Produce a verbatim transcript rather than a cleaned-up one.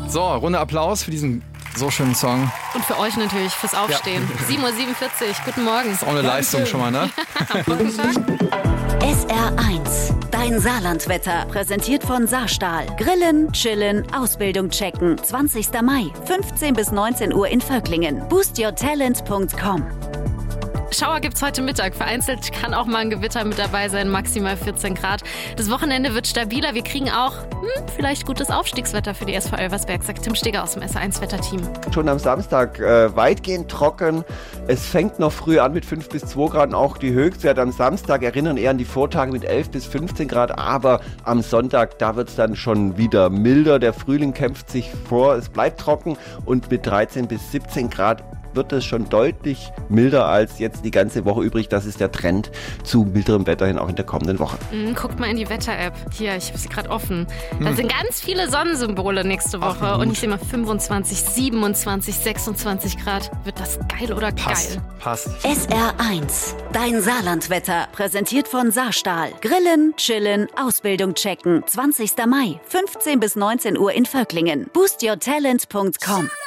So, Runde Applaus für diesen so schönen Song. Und für euch natürlich fürs Aufstehen. Ja. sieben Uhr siebenundvierzig, guten Morgen. Das ist auch eine Leistung schon mal, ne? Am Brückentag. S R eins, dein Saarlandwetter, präsentiert von Saarstahl. Grillen, chillen, Ausbildung checken. zwanzigster Mai, fünfzehn bis neunzehn Uhr in Völklingen. boost your talent punkt com. Schauer gibt's heute Mittag. Vereinzelt kann auch mal ein Gewitter mit dabei sein, maximal vierzehn Grad. Das Wochenende wird stabiler. Wir kriegen auch hm, vielleicht gutes Aufstiegswetter für die S V Elversberg, sagt Tim Steger aus dem S R eins Wetterteam. Schon am Samstag äh, weitgehend trocken. Es fängt noch früh an mit fünf bis zwei Grad. Auch die Höchstwerte am Samstag erinnern eher an die Vortage mit elf bis fünfzehn Grad. Aber am Sonntag, da wird's dann schon wieder milder. Der Frühling kämpft sich vor. Es bleibt trocken und mit dreizehn bis siebzehn Grad wird es schon deutlich milder als jetzt die ganze Woche übrig. Das ist der Trend zu milderem Wetter hin auch in der kommenden Woche. Mm, guckt mal in die Wetter-App. Hier, ich habe sie gerade offen. Da hm. sind ganz viele Sonnensymbole nächste Woche. Ach, und ich sehe mal fünfundzwanzig, siebenundzwanzig, sechsundzwanzig Grad. Wird das geil oder Passt. geil? Passt. S R eins, dein Saarlandwetter, präsentiert von Saarstahl. Grillen, chillen, Ausbildung checken. zwanzigster Mai, fünfzehn bis neunzehn Uhr in Völklingen. boost your talent punkt com.